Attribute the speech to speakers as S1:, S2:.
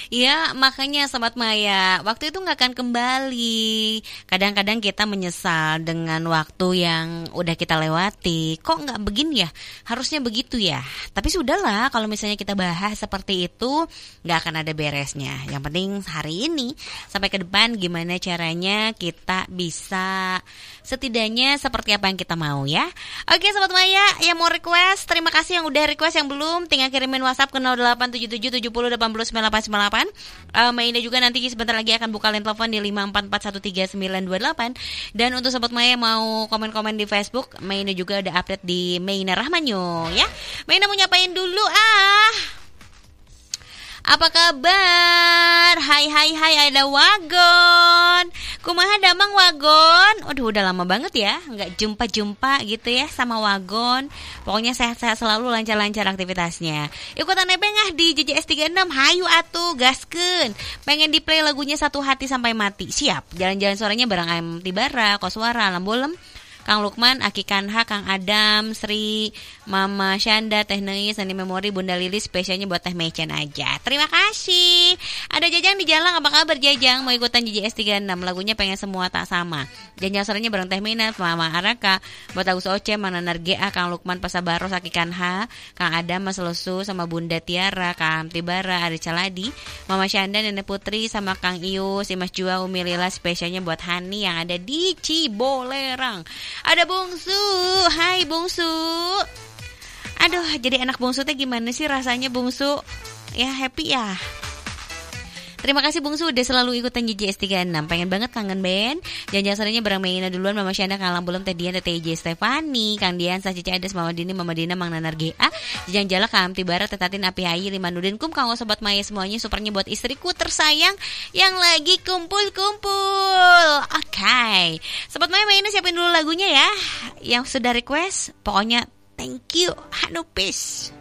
S1: Ya, makanya Sobat Maya, waktu itu nggak akan kembali. Kadang-kadang kita menyesal dengan waktu yang udah kita lewati. Kok nggak begini ya? Harusnya begitu ya. Tapi sudahlah, kalau misalnya kita bahas seperti itu, nggak akan ada beresnya. Yang penting hari ini sampai ke depan gimana caranya kita bisa setidaknya seperti apa yang kita mau ya. Oke Sobat Maya, yang mau request, terima kasih. Yang udah request, yang belum, tinggal kirimin WhatsApp ke 087770808998. Maina juga nanti sebentar lagi akan buka line telepon di 5441398. Dan untuk Sobat Maya mau komen-komen di Facebook, Maina juga udah update di Maina Rahmanyo ya. Maina mau nyapain dulu Apa kabar? Hai ada Wagon. Kumaha damang Wagon? Aduh udah lama banget ya nggak jumpa gitu ya sama Wagon. Pokoknya sehat-sehat selalu, lancar-lancar aktivitasnya. Ikutan nebeng di JJS 36. Hayu atuh gaskeun. Pengen di play lagunya Satu Hati Sampai Mati. Siap. Jalan-jalan suaranya bareng Ayam Tibara, Koswara, Lambolem, Kang Lukman, Aki Kanha, Kang Adam, Sri, Mama Syanda, Teh Neis, Nani Memori, Bunda Lilis, spesialnya buat Teh Mecen aja. Terima kasih. Ada Jajang di Jalang, apa kabar Jajang? Mau ikutan JJS 36, lagunya pengen semua tak sama. Jangan suaranya bareng Teh Minat, Mama Araka, buat Agus Oce, Mana Nargea, Kang Lukman, Pasabaros, Aki Kanha, Kang Adam, Mas Lesu, sama Bunda Tiara, Kang Tibara, Ari Caladi, Mama Syanda, Nenek Putri, sama Kang Ius, Mas Jua, Umi Lila, spesialnya buat Hani yang ada di Cibolerang. Ada Bungsu. Hai Bungsu. Aduh, jadi anak Bungsu teh gimana sih rasanya Bungsu? Ya happy ya. Terima kasih Bungsu udah selalu ikutan JJS 36. Pengen banget kangen band. Jangan saranya bareng Maina duluan, Mama Syanda, Kang Lambolem, Teh Dian, Teh TJ Stefani, Kang Dian, Cici Ades, Mama Dini, Mama Dina, Mang Nanar GA, Jajang Jala, Kang Tibara, Tetatin, Api Hayi, Limanudin, Kum, Kang Sobat Maya semuanya, supernya buat istriku tersayang yang lagi kumpul-kumpul. Oke. Sobat Maya Maina siapin dulu lagunya ya. Yang sudah request, pokoknya thank you. Hanu peace.